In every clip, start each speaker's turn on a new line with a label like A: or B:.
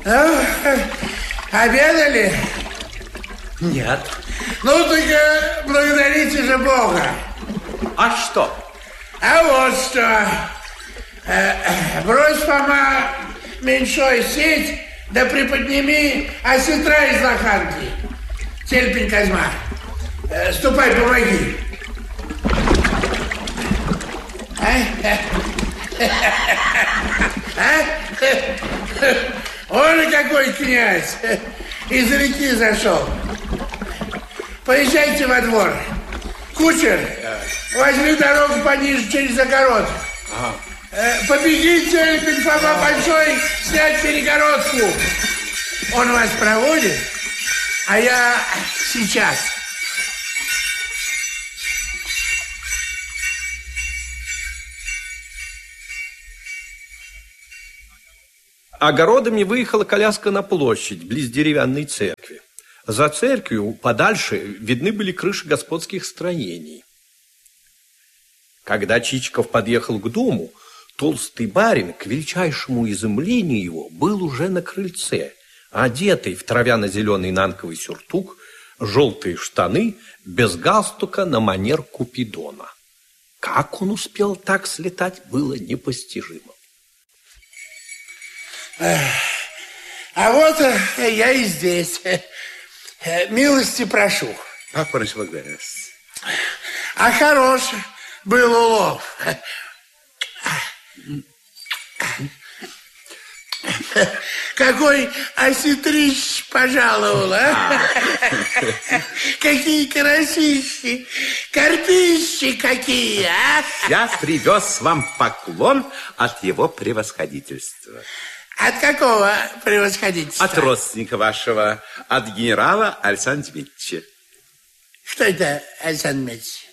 A: Обедали?
B: Нет.
A: Ну, так благодарите же Бога.
B: А что?
A: А вот что. Брось, Фома, меньшой сеть, да приподними осетра из лоханки. Телепень Козьма, ступай, помоги. Он какой князь. Из реки зашел. Поезжайте во двор. Кучер, возьми дорогу пониже через огород. Побегите, Фома Большой, снять перегородку. Он вас проводит, а я сейчас.
C: Огородами выехала коляска на площадь, близ деревянной церкви. За церковью подальше видны были крыши господских строений. Когда Чичиков подъехал к дому, толстый барин, к величайшему изумлению его, был уже на крыльце, одетый в травяно-зеленый нанковый сюртук, желтые штаны, без галстука на манер Купидона. Как он успел так слетать, было непостижимо.
A: А вот я и здесь. Милости прошу. А хорош был улов. Какой осетрищ пожаловал, а? Какие карасищи, карпищи какие, а?
B: Я привез вам поклон от его превосходительства.
A: От какого превосходительства?
B: От родственника вашего, от генерала Александра Дмитриевича.
A: Кто это Александр Дмитриевич?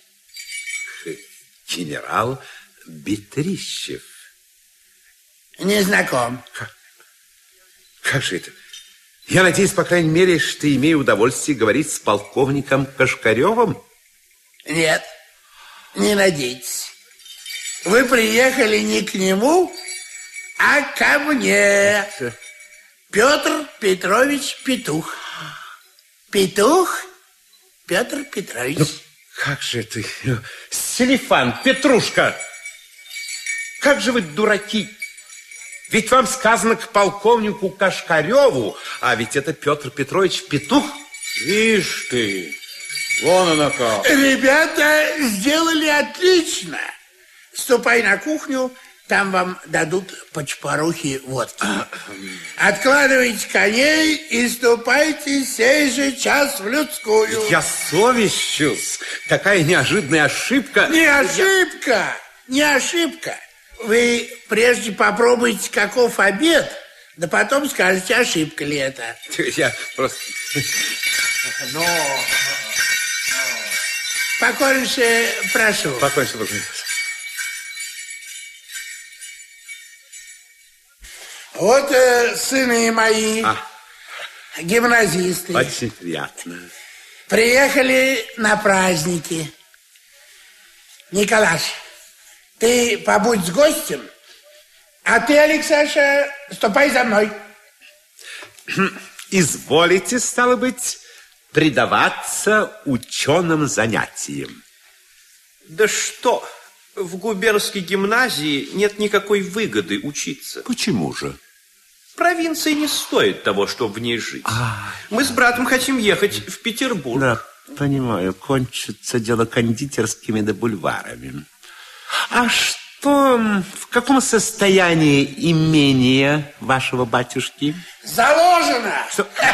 B: Генерал Бетрищев.
A: Не знаком.
B: Как же это? Я надеюсь, по крайней мере, что имею удовольствие говорить с полковником Кашкаревым?
A: Нет, не надейтесь. Вы приехали не к нему, а ко мне. Петр Петрович Петух. Петух Петр Петрович.
B: Ну, как же ты, Селифан, Петрушка, как же вы дураки. Ведь вам сказано к полковнику Кашкареву, а ведь это Петр Петрович Петух.
D: Ишь ты, вон она как.
A: Ребята сделали отлично. Ступай на кухню, там вам дадут по чпорухе водки. Откладывайте коней и ступайте сей же час в людскую.
B: Я совещусь. Такая неожиданная ошибка.
A: Не ошибка, не ошибка. Вы прежде попробуйте, каков обед, да потом скажете, ошибка ли это.
B: Я просто...
A: Покорнейше прошу.
B: Покорнейше прошу.
A: Вот сыны мои, гимназисты.
B: Очень приятно.
A: Приехали на праздники. Николаш, ты побудь с гостем, а ты, Алексаша, ступай за мной.
B: Изволите, стало быть, предаваться ученым занятиям.
C: Да что, в губернской гимназии нет никакой выгоды учиться.
B: Почему же?
C: Провинция не стоит того, чтобы в ней жить. Мы с братом хотим ехать в Петербург.
B: Да, понимаю, кончится дело кондитерскими да бульварами. А что, в каком состоянии имение вашего батюшки?
A: Заложено!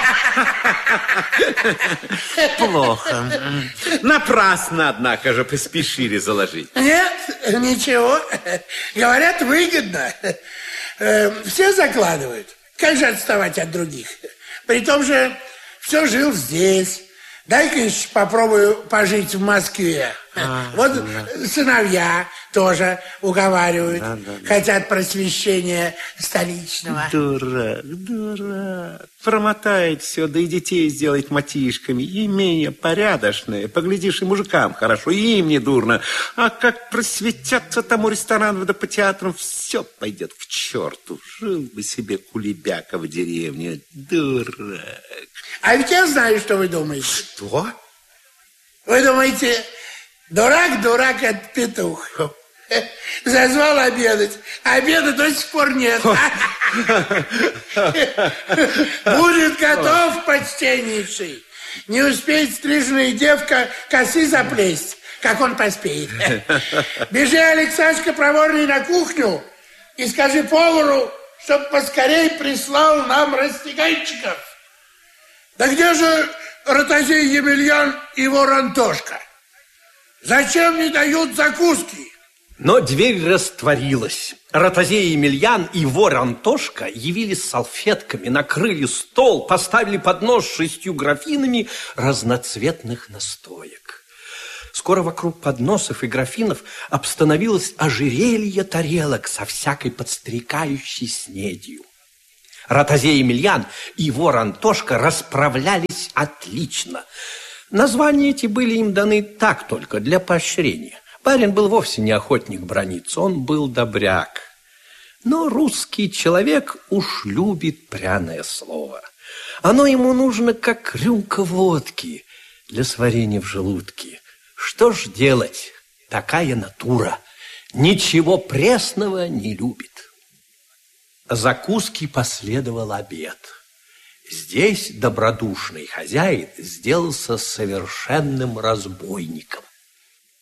B: Плохо. Напрасно, однако же, поспешили заложить.
A: Нет, ничего. Говорят, выгодно. Все закладывают. Как же отставать от других? При том же все жил здесь. Дай-ка еще попробую пожить в Москве. Вот сыновья тоже уговаривают, хотят просвещения столичного.
B: Дурак. Промотает все, да и детей сделает матишками. Имение порядочное. Поглядишь, и мужикам хорошо, и им не дурно. А как просветятся там у ресторанов да по театрам, все пойдет к черту. Жил бы себе кулебяка в деревне. Дурак.
A: А ведь я знаю, что вы думаете.
B: Что?
A: Вы думаете, дурак, это петух. Зазвал обедать, а обеда до сих пор нет. Будет готов, почтеннейший. Не успеет стриженная девка косы заплесть, как он поспеет. Бежи, Алексашка, проворней на кухню и скажи повару, чтоб поскорей прислал нам растягайчиков. Да где же Ротозей Емельян и вор Антошка? Зачем не дают закуски?
C: Но дверь растворилась. Ротозей Емельян и вор Антошка явились с салфетками, накрыли стол, поставили поднос с 6 графинами разноцветных настоек. Скоро вокруг подносов и графинов обстановилось ожерелье тарелок со всякой подстрекающей снедью. Ротозей Емельян и вор Антошка расправлялись отлично. Названия эти были им даны так только, для поощрения. Барин был вовсе не охотник браниться, он был добряк. Но русский человек уж любит пряное слово. Оно ему нужно, как рюмка водки для сварения в желудке. Что ж делать? Такая натура. Ничего пресного не любит. Закуски последовал обед. Здесь добродушный хозяин сделался совершенным разбойником.